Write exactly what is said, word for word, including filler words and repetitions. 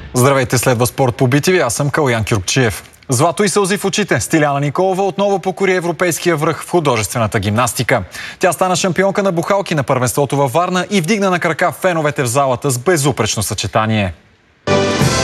Здравейте, следва спорт по би ти ви. Аз съм Калоян Кюркчиев. Злато и сълзи в очите. Стиляна Николова отново покори европейския връх в художествената гимнастика. Тя стана шампионка на бухалки на първенството във Варна и вдигна на крака феновете в залата с безупречно съчетание.